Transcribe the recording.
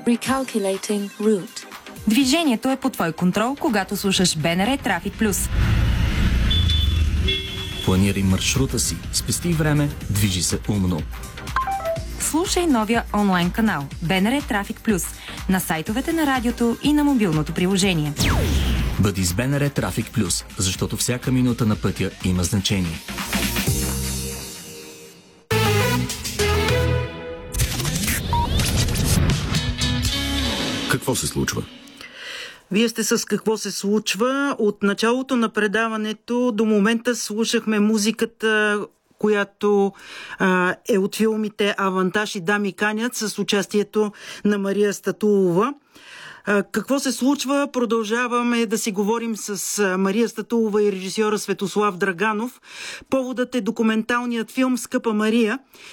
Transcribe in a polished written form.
Recalculating route. Движението е под твой контрол, когато слушаш БНР Трафик Плюс. Планирай маршрута си, спести време, движи се умно. Слушай новия онлайн канал БНР Трафик Плюс на сайтовете на радиото и на мобилното приложение. Бъди с БНР Трафик Плюс, защото всяка минута на пътя има значение. Какво се случва? Вие сте с какво се случва. От началото на предаването до момента слушахме музиката, която е от филмите "Авантаж" и "Дами канят" с участието на Мария Статулова. Какво се случва? Продължаваме да си говорим с Мария Статулова и режисьора Светослав Драганов. Поводът е документалният филм "Скъпа Мария",